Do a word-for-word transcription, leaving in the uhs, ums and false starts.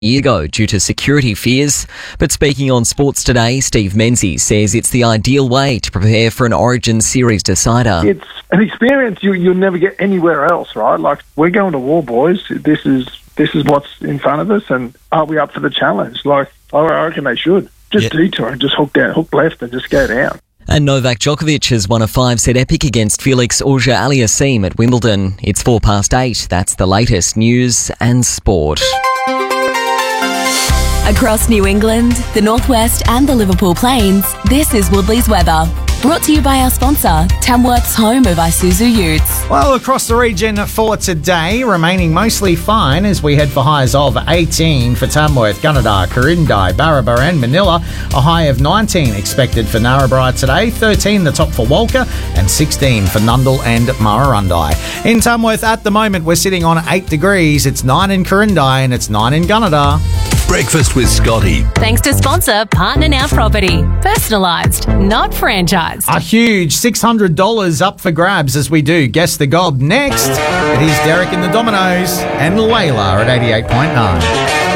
year ago due to security fears. But speaking on Sports Today, Steve Menzies says it's the ideal way to prepare for an Origin Series decider. It's an experience you, you'll never get anywhere else, right? Like, we're going to war, boys. This is this is what's in front of us, and are we up for the challenge? Like, I reckon they should. Just yep. detour and just hook down, hook left and just go down. And Novak Djokovic has won a five-set epic against Felix Auger-Aliassime at Wimbledon. It's four past eight. That's the latest news and sport. Across New England, the Northwest and the Liverpool Plains, this is Woodley's weather. Brought to you by our sponsor, Tamworth's home of Isuzu Utes. Well, across the region for today, remaining mostly fine as we head for highs of eighteen for Tamworth, Gunnedah, Corindai, Barraba and Manila. A high of nineteen expected for Narrabri today, thirteen the top for Walker and sixteen for Nundle and Murrurundi. In Tamworth at the moment, we're sitting on eight degrees. It's nine in Corindai and it's nine in Gunnedah. Breakfast with Scotty. Thanks to sponsor Partner Now Property. Personalised, not franchised. A huge six hundred dollars up for grabs as we do Guess the Gob next. It is Derek in the Dominoes and Layla at eighty-eight point nine.